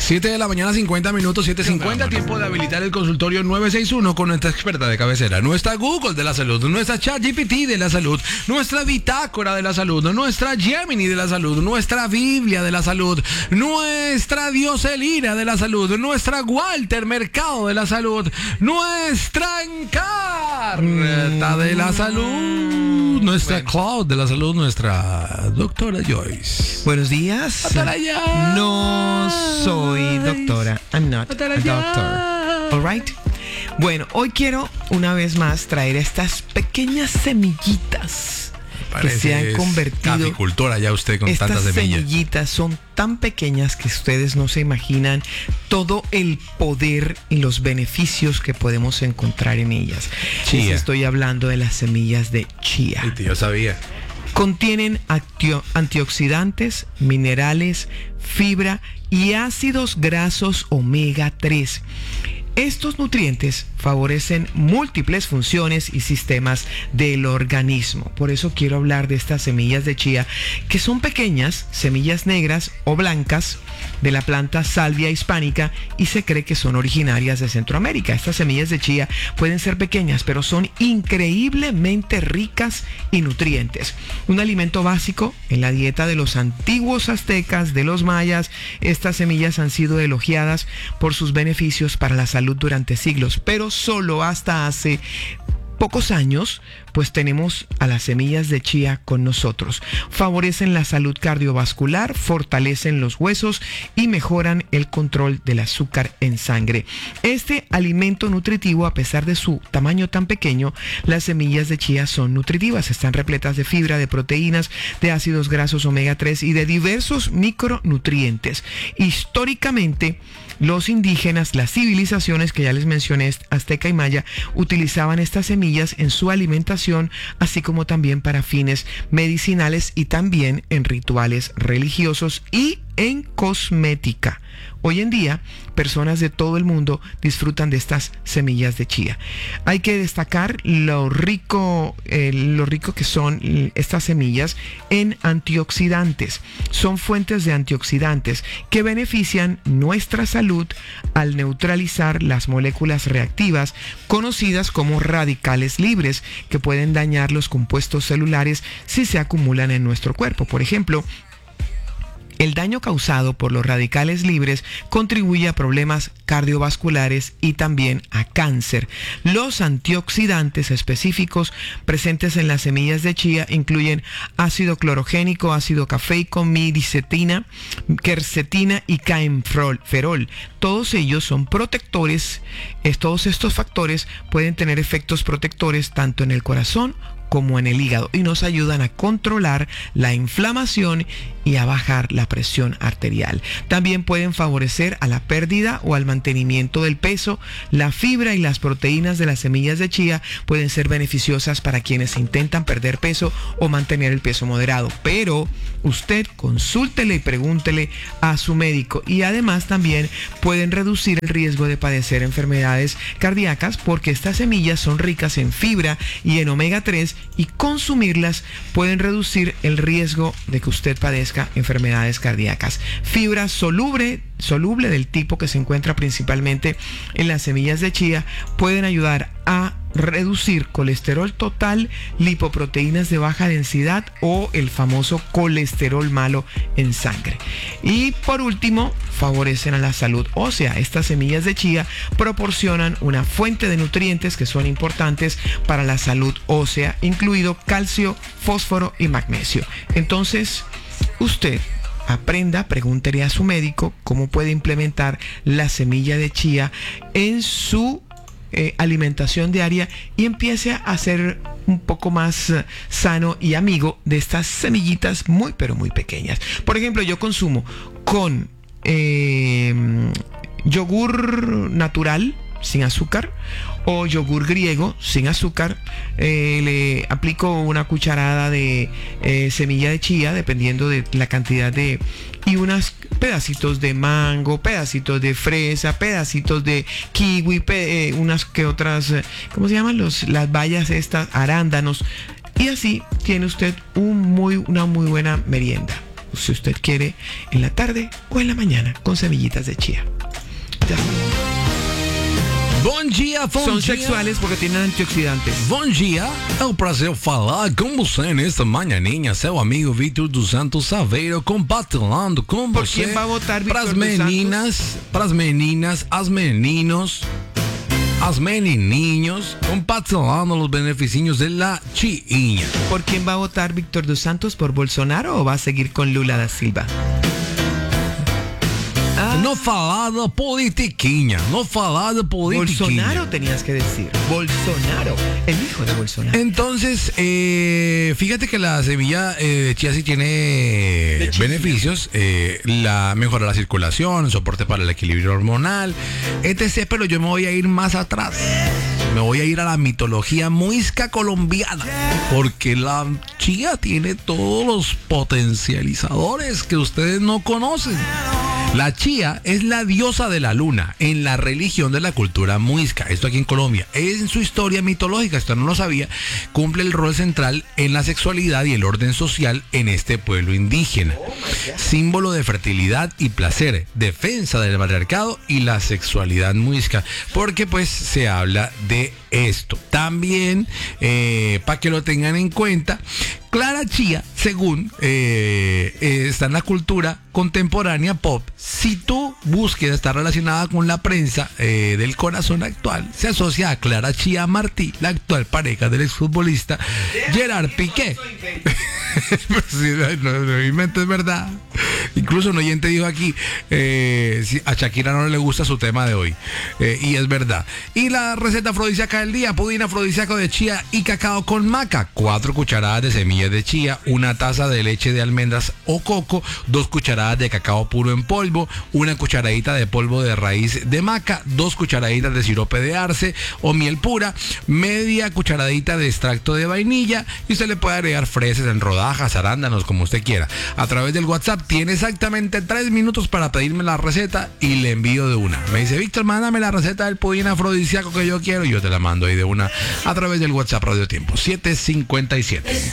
7 de la mañana, 50 minutos, 7:50, tiempo de habilitar el consultorio 961 con nuestra experta de cabecera, nuestra Google de la salud, nuestra ChatGPT de la salud, nuestra Bitácora de la salud, nuestra Gemini de la salud, nuestra Biblia de la salud, nuestra Dioselina de la salud, nuestra Walter Mercado de la salud, nuestra Encarta de la salud, nuestra Cloud de la salud, nuestra doctora Joyce. Buenos días. No soy doctora. I'm not a doctor. All right. Bueno, hoy quiero una vez más traer estas pequeñas semillitas que se han convertido. Caficultora ya usted con tantas semillas. Estas semillitas son tan pequeñas que ustedes no se imaginan todo el poder y los beneficios que podemos encontrar en ellas. Chía. Estoy hablando de las semillas de chía. Sí, yo sabía. Contienen antioxidantes, minerales, fibra y ácidos grasos omega 3. Estos nutrientes favorecen múltiples funciones y sistemas del organismo. Por eso quiero hablar de estas semillas de chía, que son pequeñas, semillas negras o blancas de la planta Salvia hispánica, y se cree que son originarias de Centroamérica. Estas semillas de chía pueden ser pequeñas, pero son increíblemente ricas y nutrientes. Un alimento básico en la dieta de los antiguos aztecas, de los mayas. Estas semillas han sido elogiadas por sus beneficios para la salud durante siglos, pero solo hasta hace pocos años, pues tenemos a las semillas de chía con nosotros. Favorecen la salud cardiovascular, fortalecen los huesos y mejoran el control del azúcar en sangre. Este alimento nutritivo, a pesar de su tamaño tan pequeño, las semillas de chía son nutritivas. Están repletas de fibra, de proteínas, de ácidos grasos omega 3 y de diversos micronutrientes. Históricamente, los indígenas, las civilizaciones que ya les mencioné, azteca y maya, utilizaban estas semillas en su alimentación, así como también para fines medicinales y también en rituales religiosos y en cosmética. Hoy en día, personas de todo el mundo disfrutan de estas semillas de chía. Hay que destacar lo rico que son estas semillas en antioxidantes. Son fuentes de antioxidantes que benefician nuestra salud al neutralizar las moléculas reactivas conocidas como radicales libres, que pueden dañar los compuestos celulares si se acumulan en nuestro cuerpo. Por ejemplo, el daño causado por los radicales libres contribuye a problemas cardiovasculares y también a cáncer. Los antioxidantes específicos presentes en las semillas de chía incluyen ácido clorogénico, ácido cafeico, miricetina, quercetina y caenferol. Todos ellos son protectores. Todos estos factores pueden tener efectos protectores tanto en el corazón como en el hígado y nos ayudan a controlar la inflamación y a bajar la presión arterial. También pueden favorecer a la pérdida o al mantenimiento del peso. La fibra y las proteínas de las semillas de chía pueden ser beneficiosas para quienes intentan perder peso o mantener el peso moderado, pero usted consúltele y pregúntele a su médico. Y además también pueden reducir el riesgo de padecer enfermedades cardíacas, porque estas semillas son ricas en fibra y en omega 3, y consumirlas pueden reducir el riesgo de que usted padezca enfermedades cardíacas. Fibra soluble del tipo que se encuentra principalmente en las semillas de chía pueden ayudar a reducir colesterol total, lipoproteínas de baja densidad o el famoso colesterol malo en sangre. Y por último, favorecen a la salud ósea. Estas semillas de chía proporcionan una fuente de nutrientes que son importantes para la salud ósea, incluido calcio, fósforo y magnesio. Entonces, usted pregúntele a su médico cómo puede implementar la semilla de chía en su alimentación diaria y empiece a ser un poco más sano y amigo de estas semillitas muy pero muy pequeñas. Por ejemplo, yo consumo con yogur natural sin azúcar o yogur griego sin azúcar. Le aplico una cucharada de semilla de chía, dependiendo de la cantidad de, y unos pedacitos de mango, pedacitos de fresa, pedacitos de kiwi, unas que otras, ¿cómo se llaman? Las bayas estas, arándanos. Y así tiene usted una muy buena merienda. si usted quiere, en la tarde o en la mañana, con semillitas de chía. Ya. Bom dia, bom Son dia. sexuales porque tienen antioxidantes. Bom dia, é um prazer falar com você nesta manhãinha, seu amigo Victor dos Santos Saveiro, compartilhando com ¿Por você. quién va a votar Víctor Pras dos meninas, pras meninas, as meninos, as menininhos, compartilhando os benefícios de la chiinha. ¿Por quién va a votar Víctor dos Santos? ¿Por Bolsonaro o va a seguir con Lula da Silva? No falar de politiquinha, no falar de politiquinha. Bolsonaro tenías que decir. Bolsonaro, el hijo de Bolsonaro. Entonces, fíjate que la semilla de chía sí tiene beneficios. La mejora la circulación, soporte para el equilibrio hormonal, etc. Pero yo me voy a ir más atrás. Me voy a ir a la mitología muisca colombiana. Porque la chía tiene todos los potencializadores que ustedes no conocen. La chía es la diosa de la luna en la religión de la cultura muisca. Esto aquí en Colombia. En su historia mitológica, esto no lo sabía, cumple el rol central en la sexualidad y el orden social en este pueblo indígena. Símbolo de fertilidad y placer, defensa del matriarcado y la sexualidad muisca. Porque pues se habla de esto. También, para que lo tengan en cuenta, Clara Chía, según está en la cultura contemporánea pop, si tu búsqueda está relacionada con la prensa del corazón actual, se asocia a Clara Chía Martí, la actual pareja del exfutbolista Gerard Piqué. No invento, es verdad. Incluso un oyente dijo aquí, a Shakira no le gusta su tema de hoy, y es verdad. Y la receta afrodisíaca del día: pudín afrodisíaco de chía y cacao con maca, 4 cucharadas de semillas de chía, 1 taza de leche de almendras o coco, 2 cucharadas de cacao puro en polvo, 1 cucharadita de polvo de raíz de maca, 2 cucharaditas de sirope de arce o miel pura, media cucharadita de extracto de vainilla, y usted le puede agregar fresas en rodajas, arándanos, como usted quiera. A través del WhatsApp tiene exactamente 3 minutos para pedirme la receta y le envío de una. Me dice: Víctor, mándame la receta del pudín afrodisíaco que yo quiero, y yo te la mando ahí de una a través del WhatsApp Radio Tiempo 757.